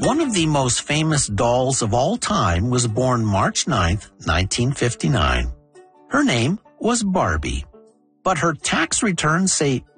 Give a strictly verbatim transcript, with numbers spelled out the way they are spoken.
One of the most famous dolls of all time was born March ninth, nineteen fifty-nine. Her name was Barbie, but her tax returns say